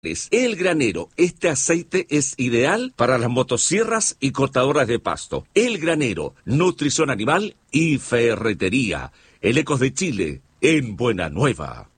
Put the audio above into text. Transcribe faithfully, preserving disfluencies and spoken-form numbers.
El Granero, este aceite es ideal para las motosierras y cortadoras de pasto. El Granero, nutrición animal y ferretería. El Ecos de Chile, en Buena Nueva.